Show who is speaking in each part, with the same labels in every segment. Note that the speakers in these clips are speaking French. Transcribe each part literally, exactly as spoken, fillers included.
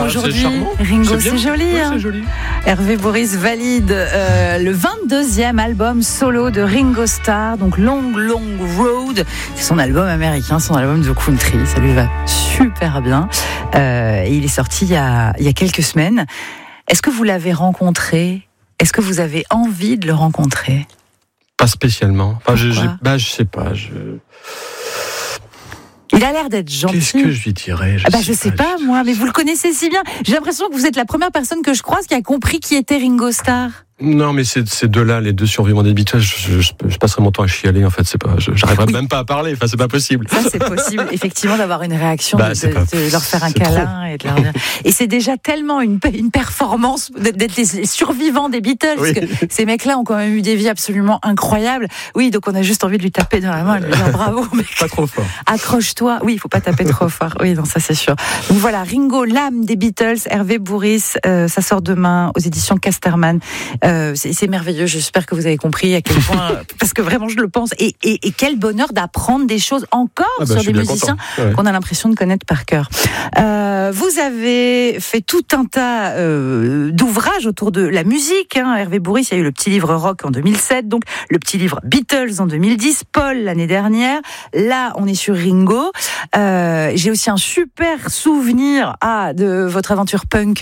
Speaker 1: aujourd'hui.
Speaker 2: C'est
Speaker 1: Ringo,
Speaker 2: c'est,
Speaker 1: c'est joli,
Speaker 2: ouais,
Speaker 1: hein.
Speaker 2: c'est joli.
Speaker 1: Hervé Bourris valide euh, le vingt-deuxième album solo de Ringo Starr, donc Long Long Road. C'est son album américain, son album de country. Ça lui va super bien. Euh, et il est sorti il y a, il y a quelques semaines. Est-ce que vous l'avez rencontré ? Est-ce que vous avez envie de le rencontrer ?
Speaker 2: Pas spécialement. Enfin, je,
Speaker 1: Pourquoi ?
Speaker 2: je, bah, je sais pas. Je...
Speaker 1: Il a l'air d'être gentil.
Speaker 2: Qu'est-ce que je lui dirais ? Je
Speaker 1: ah bah,
Speaker 2: sais
Speaker 1: je sais pas,
Speaker 2: pas,
Speaker 1: moi, mais vous le connaissez si bien. J'ai l'impression que vous êtes la première personne que je croise qui a compris qui était Ringo Starr.
Speaker 2: Non, mais ces, ces deux-là, les deux survivants des Beatles, je, je, je passerai mon temps à chialer. En fait, c'est pas, je, j'arriverai oui. même pas à parler. Enfin, c'est pas possible.
Speaker 1: Ça, c'est possible, effectivement, d'avoir une réaction,
Speaker 2: bah,
Speaker 1: de, de,
Speaker 2: pas,
Speaker 1: de leur faire un câlin et de leur dire. Et c'est déjà tellement une, une performance d'être les survivants des Beatles, oui. parce que ces mecs-là ont quand même eu des vies absolument incroyables. Oui, donc on a juste envie de lui taper dans la main, et de lui dire bravo, mec.
Speaker 2: Pas trop fort.
Speaker 1: Accroche-toi. Oui, il faut pas taper trop fort. Oui, non, ça c'est sûr. Donc voilà, Ringo, l'âme des Beatles, Hervé Bourris, euh, ça sort demain aux éditions Casterman. Euh, c'est, c'est merveilleux. J'espère que vous avez compris à quel point, parce que vraiment je le pense. Et, et, et quel bonheur d'apprendre des choses encore ah bah, sur des musiciens ouais. qu'on a l'impression de connaître par cœur. Euh, vous avez fait tout un tas euh, d'ouvrages autour de la musique. Hein. Hervé Bourris, il y a eu le petit livre rock en deux mille sept, donc le petit livre Beatles en deux mille dix, Paul l'année dernière. Là, on est sur Ringo. Euh, j'ai aussi un super souvenir ah, de votre aventure punk.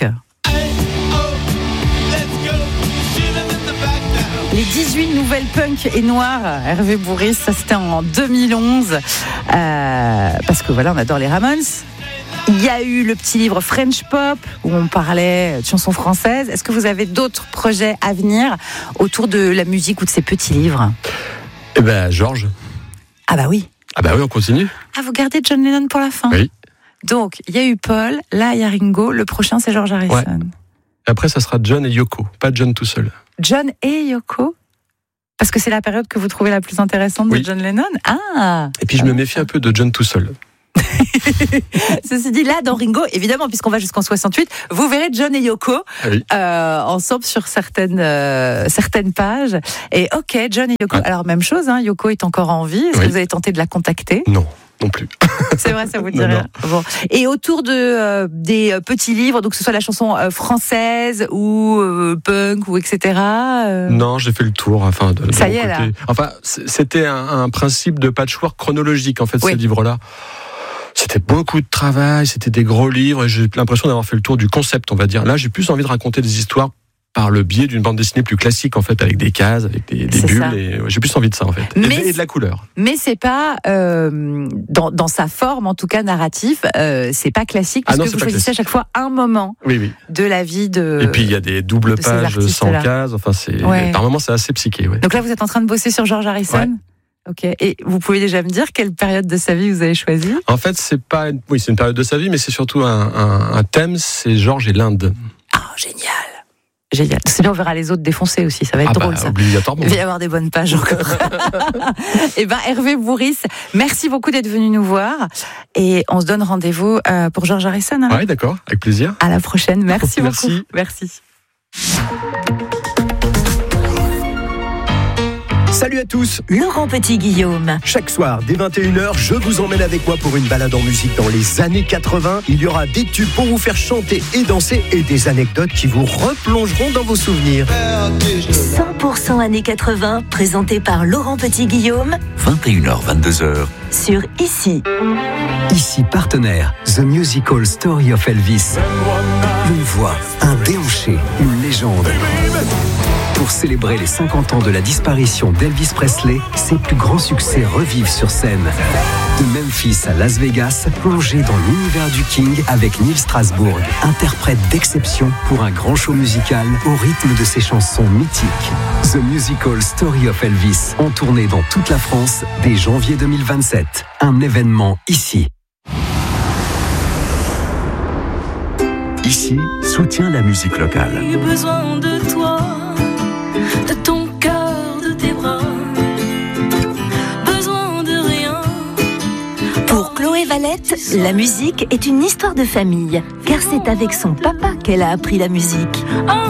Speaker 1: Les dix-huit nouvelles punk et noires, Hervé Bourris, ça c'était en deux mille onze, euh, parce que voilà, on adore les Ramones. Il y a eu le petit livre French Pop, où on parlait de chansons françaises. Est-ce que vous avez d'autres projets à venir autour de la musique ou de ces petits livres ?
Speaker 2: Eh ben, Georges.
Speaker 1: Ah bah oui.
Speaker 2: Ah bah oui, on continue.
Speaker 1: Ah, vous gardez John Lennon pour la fin ?
Speaker 2: Oui.
Speaker 1: Donc, il y a eu Paul, là il y a Ringo, le prochain c'est George Harrison.
Speaker 2: Ouais. Après, ça sera John et Yoko, pas John tout seul.
Speaker 1: John et Yoko ? Parce que c'est la période que vous trouvez la plus intéressante
Speaker 2: oui.
Speaker 1: de John Lennon ? Ah.
Speaker 2: Et puis je me méfie un peu de John tout seul.
Speaker 1: Ceci dit, là, dans Ringo, évidemment, puisqu'on va jusqu'en soixante-huit, vous verrez John et Yoko
Speaker 2: oui.
Speaker 1: euh, ensemble sur certaines, euh, certaines pages. Et ok, John et Yoko. Ah. Alors, même chose, hein, Yoko est encore en vie. Est-ce oui. que vous avez tenté de la contacter ?
Speaker 2: Non. Non plus.
Speaker 1: C'est vrai, ça vous dit
Speaker 2: non,
Speaker 1: rien.
Speaker 2: Non.
Speaker 1: Bon. Et autour de euh, des euh, petits livres, donc que ce soit la chanson euh, française ou euh, punk ou et cetera. Euh...
Speaker 2: Non, j'ai fait le tour. Enfin, de, de
Speaker 1: ça
Speaker 2: mon
Speaker 1: y est
Speaker 2: côté.
Speaker 1: là.
Speaker 2: Enfin, c'était un, un principe de patchwork chronologique en fait
Speaker 1: oui.
Speaker 2: ces livres-là. C'était beaucoup de travail, c'était des gros livres et j'ai l'impression d'avoir fait le tour du concept, on va dire. Là, j'ai plus envie de raconter des histoires par le biais d'une bande dessinée plus classique en fait, avec des cases, avec des, des bulles. Et, ouais, j'ai plus envie de ça en fait.
Speaker 1: Mais
Speaker 2: et, et de la couleur.
Speaker 1: Mais c'est pas euh, dans, dans sa forme, en tout cas narrative, euh, c'est pas classique parce ah non, que vous choisissez classique. À chaque fois un moment
Speaker 2: oui, oui.
Speaker 1: de la vie de.
Speaker 2: Et puis il y a des doubles pages sans cases. Enfin, c'est ouais. par moments c'est assez psyché. Ouais.
Speaker 1: Donc là, vous êtes en train de bosser sur George Harrison.
Speaker 2: Ouais.
Speaker 1: Ok. Et vous pouvez déjà me dire quelle période de sa vie vous avez choisi ?
Speaker 2: En fait, c'est pas, oui, c'est une période de sa vie, mais c'est surtout un, un, un thème. C'est George et l'Inde.
Speaker 1: Ah, oh, génial. Génial. C'est bien, on verra les autres défoncer aussi. Ça va être
Speaker 2: ah
Speaker 1: drôle,
Speaker 2: bah,
Speaker 1: ça.
Speaker 2: Obligatoirement.
Speaker 1: Il va y avoir des bonnes pages encore. Eh ben, Hervé Bourris, merci beaucoup d'être venu nous voir. Et on se donne rendez-vous pour George Harrison. Hein.
Speaker 2: Oui, d'accord. Avec plaisir.
Speaker 1: À la prochaine. Merci,
Speaker 2: merci.
Speaker 1: beaucoup. Merci.
Speaker 3: Salut à tous,
Speaker 4: Laurent Petit-Guillaume.
Speaker 3: Chaque soir, dès vingt et une heures, je vous emmène avec moi pour une balade en musique dans les années quatre-vingts. Il y aura des tubes pour vous faire chanter et danser et des anecdotes qui vous replongeront dans vos souvenirs.
Speaker 4: cent pour cent années quatre-vingts, présenté par Laurent Petit-Guillaume.
Speaker 5: vingt et une heures, vingt-deux heures.
Speaker 4: Sur Ici.
Speaker 3: Ici, partenaire, The Musical Story of Elvis. Une voix, un déhanché, une légende. Pour célébrer les cinquante ans de la disparition d'Elvis Presley, ses plus grands succès revivent sur scène. De Memphis à Las Vegas, plongez dans l'univers du King avec Neil Strasbourg, interprète d'exception pour un grand show musical au rythme de ses chansons mythiques. The Musical Story of Elvis, en tournée dans toute la France dès janvier deux mille vingt-sept. Un événement ici.
Speaker 5: Ici, soutient la musique locale.
Speaker 6: J'ai besoin de toi, de ton cœur, de tes bras. Besoin de rien.
Speaker 4: Pour Chloé Valette, la musique est une histoire de famille, car c'est avec son papa qu'elle a appris la musique.